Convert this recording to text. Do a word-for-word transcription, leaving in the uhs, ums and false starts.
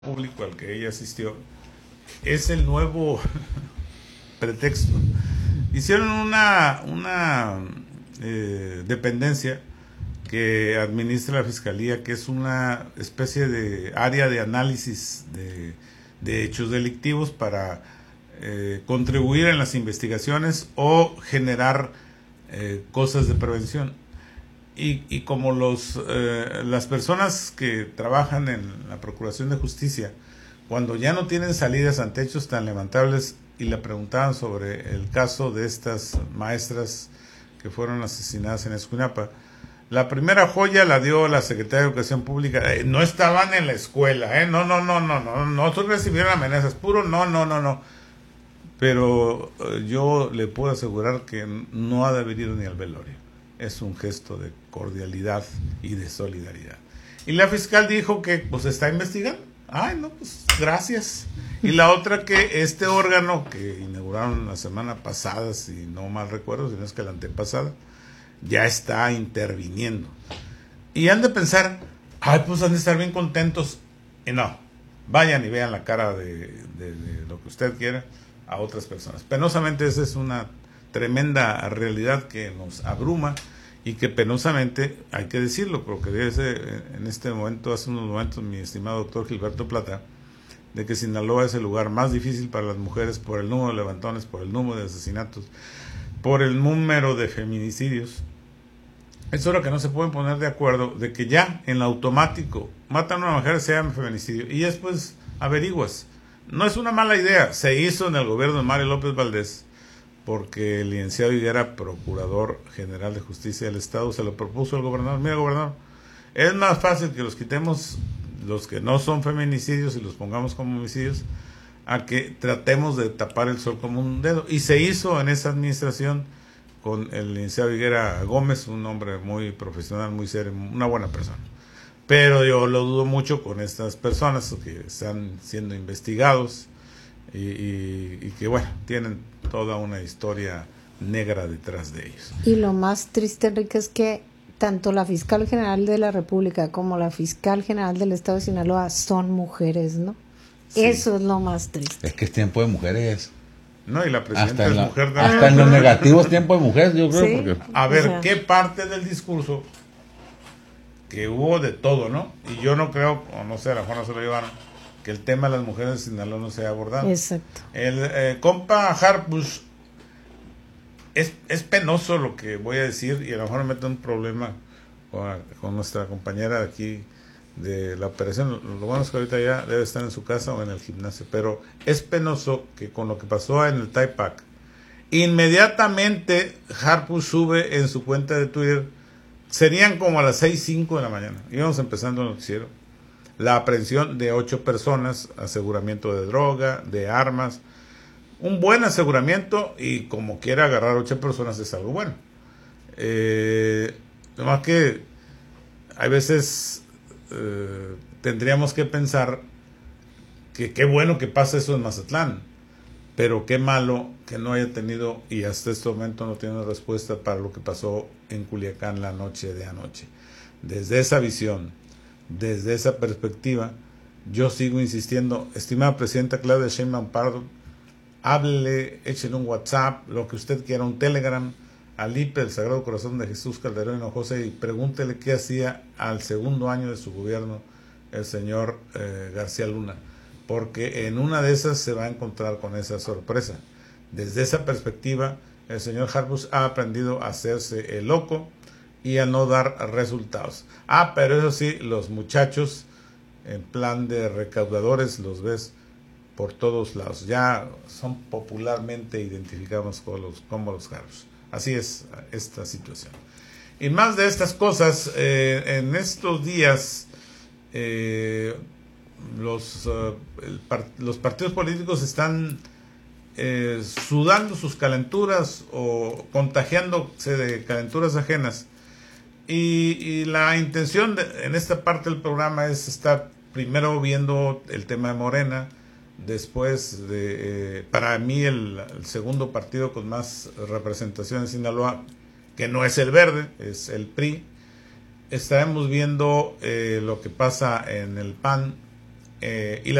público al que ella asistió es el nuevo pretexto. Hicieron una, una eh, dependencia que administra la Fiscalía, que es una especie de área de análisis de, de hechos delictivos para eh, contribuir en las investigaciones o generar eh, cosas de prevención. Y, y como los eh, las personas que trabajan en la Procuración de Justicia, cuando ya no tienen salidas ante hechos tan lamentables, y le preguntaban sobre el caso de estas maestras que fueron asesinadas en Escuinapa, la primera joya la dio la Secretaría de Educación Pública. Eh, no estaban en la escuela, eh, no, no, no, no, no, no recibieron amenazas, puro no, no, no, no. Pero eh, yo le puedo asegurar que no ha de haber ido ni al velorio. Es un gesto de cordialidad y de solidaridad. Y la fiscal dijo que pues está investigando. Ay, no, pues gracias. Y la otra, que este órgano que inauguraron la semana pasada, si no mal recuerdo, si no es que la antepasada, ya está interviniendo. Y han de pensar, ay, pues han de estar bien contentos. Y no, vayan y vean la cara de, de, de lo que usted quiera a otras personas. Penosamente esa es una tremenda realidad que nos abruma y que penosamente, hay que decirlo, porque dice en este momento, hace unos momentos, mi estimado doctor Gilberto Plata, de que Sinaloa es el lugar más difícil para las mujeres por el número de levantones, por el número de asesinatos, por el número de feminicidios. Es hora que no se pueden poner de acuerdo de que ya en automático matan a una mujer, se llama feminicidio, y después averiguas. No es una mala idea, se hizo en el gobierno de Mario López Valdés, porque el licenciado Higuera, procurador general de justicia del estado, se lo propuso al gobernador. Mira, gobernador, es más fácil que los quitemos, los que no son feminicidios, y los pongamos como homicidios, a que tratemos de tapar el sol como un dedo. Y se hizo en esa administración con el licenciado Higuera Gómez, un hombre muy profesional, muy serio, una buena persona. Pero yo lo dudo mucho con estas personas que están siendo investigados y, y, y que, bueno, tienen toda una historia negra detrás de ellos. Y lo más triste, Enrique, es que tanto la fiscal general de la República como la fiscal general del estado de Sinaloa son mujeres, ¿no? Sí. Eso es lo más triste. Es que es tiempo de mujeres. No, y la presidenta es la, mujer. De hasta en los negativos tiempo de mujeres, yo creo. Sí. Porque... A ver, o sea, ¿qué parte del discurso? Que hubo de todo, ¿no? Y yo no creo, o no sé, a lo mejor no se lo llevaron, que el tema de las mujeres de Sinaloa no se haya abordado. Exacto. El eh, compa Harpus, es, es penoso lo que voy a decir, y a lo mejor me meto en un problema con, con nuestra compañera de aquí de la operación. Lo bueno es que ahorita ya debe estar en su casa o en el gimnasio, pero es penoso que con lo que pasó en el Taipac, inmediatamente Harpus sube en su cuenta de Twitter, serían como a las seis, cinco de la mañana, íbamos empezando el noticiero, la aprehensión de ocho personas, aseguramiento de droga, de armas, un buen aseguramiento, y como quiera agarrar ocho personas es algo bueno. Eh, nomás que hay veces eh, tendríamos que pensar que qué bueno que pasa eso en Mazatlán, pero qué malo que no haya tenido, y hasta este momento no tiene respuesta para lo que pasó en Culiacán la noche de anoche. Desde esa visión, desde esa perspectiva, yo sigo insistiendo, estimada presidenta Claudia Sheinbaum Pardo, háblele, échele un WhatsApp, lo que usted quiera, un Telegram, al I P E, el Sagrado Corazón de Jesús Calderón Hinojosa, y pregúntele qué hacía al segundo año de su gobierno el señor eh, García Luna, porque en una de esas se va a encontrar con esa sorpresa. Desde esa perspectiva, el señor Harpus ha aprendido a hacerse el loco y a no dar resultados. Ah, pero eso sí, los muchachos en plan de recaudadores los ves por todos lados. Ya son popularmente identificados como los, como los Harpus. Así es esta situación. Y más de estas cosas, eh, en estos días, eh, los, uh, el par los partidos políticos están eh, sudando sus calenturas o contagiándose de calenturas ajenas. Y, y la intención de, en esta parte del programa es estar primero viendo el tema de Morena, después de, eh, para mí el, el segundo partido con más representación en Sinaloa, que no es el Verde, es el P R I. Estaremos viendo eh, lo que pasa en el P A N, eh, y